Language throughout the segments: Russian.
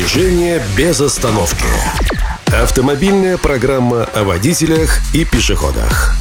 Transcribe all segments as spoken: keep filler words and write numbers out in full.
Движение без остановки. Автомобильная программа о водителях и пешеходах.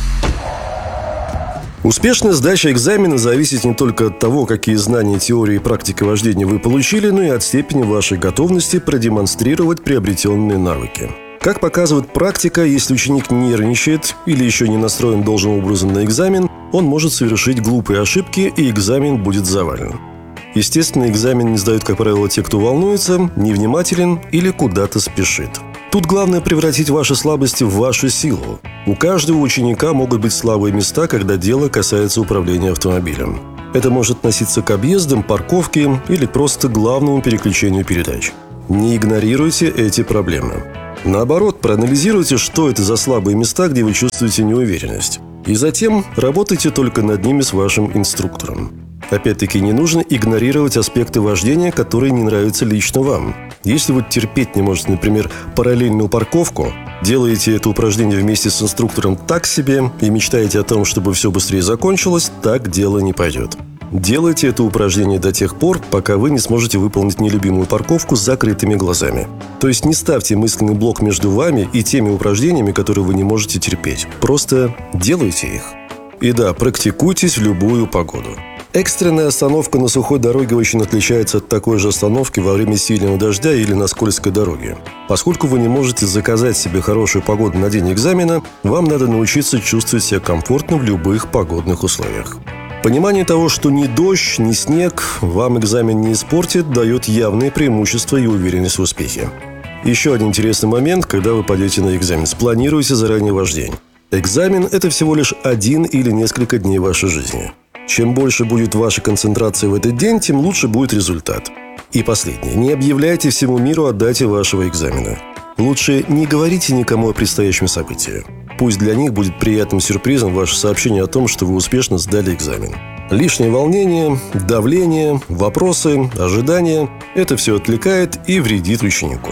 Успешная сдача экзамена зависит не только от того, какие знания теории и практики вождения вы получили, но и от степени вашей готовности продемонстрировать приобретенные навыки. Как показывает практика, если ученик нервничает или еще не настроен должным образом на экзамен, он может совершить глупые ошибки, и экзамен будет завален. Естественно, экзамен не сдают, как правило, те, кто волнуется, невнимателен или куда-то спешит. Тут главное превратить ваши слабости в вашу силу. У каждого ученика могут быть слабые места, когда дело касается управления автомобилем. Это может относиться к объездам, парковке или просто главному переключению передач. Не игнорируйте эти проблемы. Наоборот, проанализируйте, что это за слабые места, где вы чувствуете неуверенность. И затем работайте только над ними с вашим инструктором. Опять-таки, не нужно игнорировать аспекты вождения, которые не нравятся лично вам. Если вы терпеть не можете, например, параллельную парковку, делаете это упражнение вместе с инструктором так себе и мечтаете о том, чтобы все быстрее закончилось, так дело не пойдет. Делайте это упражнение до тех пор, пока вы не сможете выполнить нелюбимую парковку с закрытыми глазами. То есть не ставьте мысленный блок между вами и теми упражнениями, которые вы не можете терпеть. Просто делайте их. И да, практикуйтесь в любую погоду. Экстренная остановка на сухой дороге очень отличается от такой же остановки во время сильного дождя или на скользкой дороге. Поскольку вы не можете заказать себе хорошую погоду на день экзамена, вам надо научиться чувствовать себя комфортно в любых погодных условиях. Понимание того, что ни дождь, ни снег вам экзамен не испортит, дает явные преимущества и уверенность в успехе. Еще один интересный момент, когда вы пойдете на экзамен. Спланируйте заранее ваш день. Экзамен – это всего лишь один или несколько дней вашей жизни. Чем больше будет ваша концентрация в этот день, тем лучше будет результат. И последнее. Не объявляйте всему миру о дате вашего экзамена. Лучше не говорите никому о предстоящем событии. Пусть для них будет приятным сюрпризом ваше сообщение о том, что вы успешно сдали экзамен. Лишнее волнение, давление, вопросы, ожидания – это все отвлекает и вредит ученику.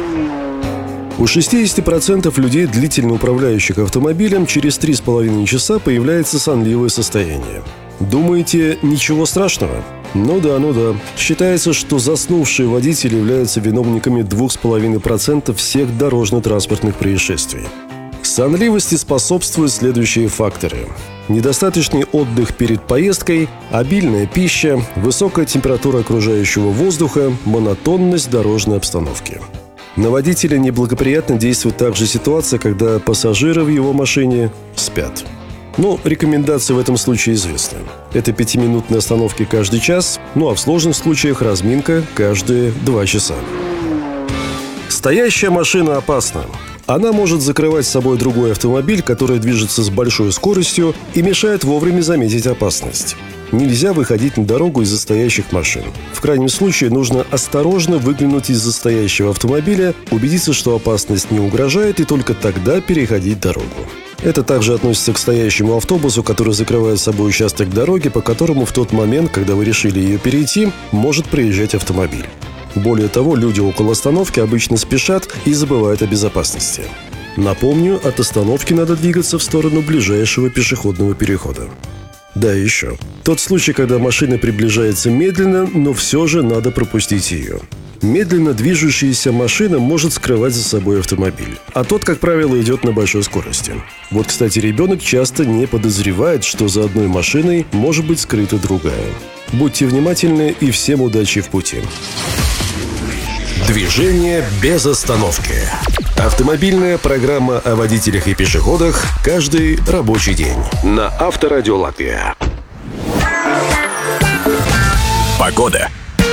У шестьдесят процентов людей, длительно управляющих автомобилем, через три с половиной часа появляется сонливое состояние. Думаете, ничего страшного? Ну да, ну да. Считается, что заснувшие водители являются виновниками двух с половиной процентов всех дорожно-транспортных происшествий. Сонливости способствуют следующие факторы: недостаточный отдых перед поездкой, обильная пища, высокая температура окружающего воздуха, монотонность дорожной обстановки. На водителя неблагоприятно действует также ситуация, когда пассажиры в его машине спят. Ну, рекомендации в этом случае известны. Это пятиминутные остановки каждый час, ну а в сложных случаях разминка каждые два часа. Стоящая машина опасна. Она может закрывать с собой другой автомобиль, который движется с большой скоростью и мешает вовремя заметить опасность. Нельзя выходить на дорогу из-за стоящих машин. В крайнем случае нужно осторожно выглянуть из-за стоящего автомобиля, убедиться, что опасность не угрожает, и только тогда переходить дорогу. Это также относится к стоящему автобусу, который закрывает собой участок дороги, по которому в тот момент, когда вы решили ее перейти, может проезжать автомобиль. Более того, люди около остановки обычно спешат и забывают о безопасности. Напомню, от остановки надо двигаться в сторону ближайшего пешеходного перехода. Да, еще. Тот случай, когда машина приближается медленно, но все же надо пропустить ее. Медленно движущаяся машина может скрывать за собой автомобиль, а тот, как правило, идет на большой скорости. Вот, кстати, ребенок часто не подозревает, что за одной машиной может быть скрыта другая. Будьте внимательны и всем удачи в пути. Движение без остановки. Автомобильная программа о водителях и пешеходах каждый рабочий день на Авторадио Латвия. Погода.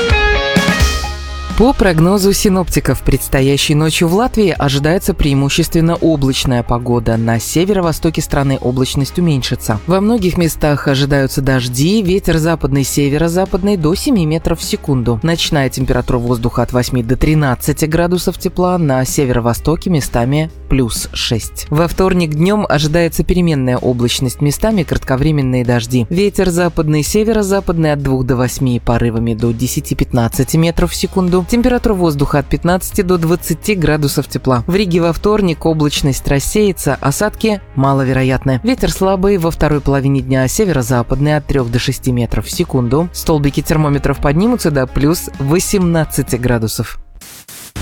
По прогнозу синоптиков, предстоящей ночью в Латвии ожидается преимущественно облачная погода. На северо-востоке страны облачность уменьшится. Во многих местах ожидаются дожди, ветер западный, северо-западный до семи метров в секунду. Ночная температура воздуха от восьми до тринадцати градусов тепла, на северо-востоке местами плюс шесть. Во вторник днем ожидается переменная облачность, местами кратковременные дожди. Ветер западный, северо-западный от двух до восьми, порывами до десяти-пятнадцати метров в секунду. Температура воздуха от пятнадцати до двадцати градусов тепла. В Риге во вторник облачность рассеется, осадки маловероятны. Ветер слабый, во второй половине дня северо-западный от трёх до шести метров в секунду. Столбики термометров поднимутся до плюс восемнадцати градусов.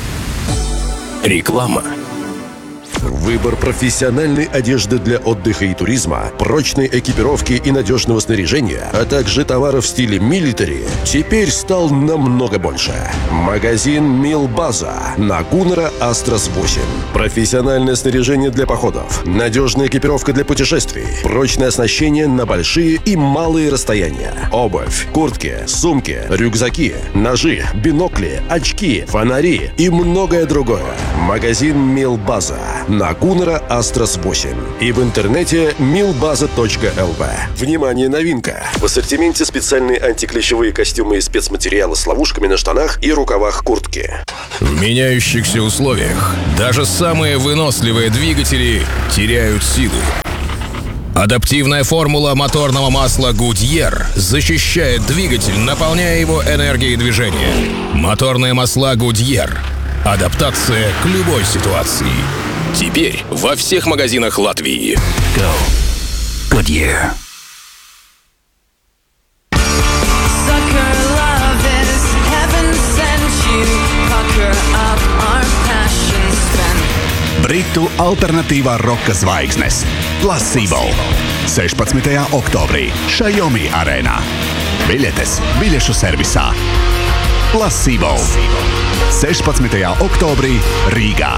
Реклама. Выбор профессиональной одежды для отдыха и туризма, прочной экипировки и надежного снаряжения, а также товаров в стиле милитари теперь стал намного больше. Магазин Милбаза на Гуннера Астрас восемь. Профессиональное снаряжение для походов, надежная экипировка для путешествий, прочное оснащение на большие и малые расстояния, обувь, куртки, сумки, рюкзаки, ножи, бинокли, очки, фонари и многое другое. Магазин Милбаза на Гуннера Астрас восемь и в интернете милбаза точка эл ви. Внимание, новинка! В ассортименте специальные антиклещевые костюмы из спецматериала с ловушками на штанах и рукавах куртки. В меняющихся условиях даже самые выносливые двигатели теряют силу. Адаптивная формула моторного масла Goodyear защищает двигатель, наполняя его энергией движения. Моторные масла Goodyear. Адаптация к любой ситуации. Теперь во всех магазинах Латвии. Go. Goodyear. Britu alternatīvā roka zvaigznes Placebo sešpadsmitajā oktobrī Xiaomi arēnā. Biļetes biļešu servisā. Placebo sešpadsmitajā oktobrī Rīgā.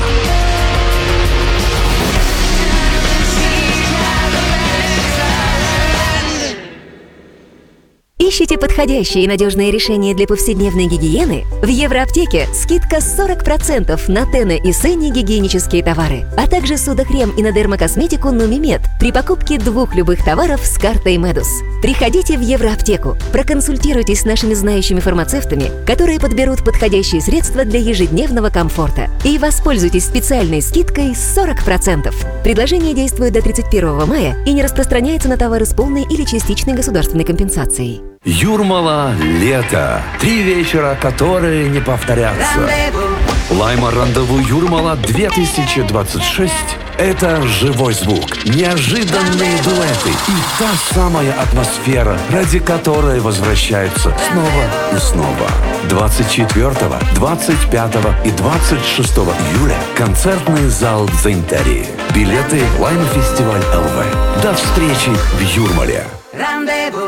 Ищите подходящие и надежные решения для повседневной гигиены? В Евроаптеке скидка сорок процентов на Тене и Сенни гигиенические товары, а также судохрем и на дермокосметику Нумимед при покупке двух любых товаров с картой Медус. Приходите в Евроаптеку, проконсультируйтесь с нашими знающими фармацевтами, которые подберут подходящие средства для ежедневного комфорта, и воспользуйтесь специальной скидкой сорок процентов. Предложение действует до тридцать первого мая и не распространяется на товары с полной или частичной государственной компенсацией. Юрмала, лето. Три вечера, которые не повторятся. Лайма Рандеву Юрмала две тысячи двадцать шесть – это живой звук, неожиданные дуэты и та самая атмосфера, ради которой возвращаются снова и снова. двадцать четвёртого, двадцать пятого и двадцать шестого июля концертный зал Дзинтери. Билеты Лайма Фестиваль эл ви. До встречи в Юрмале.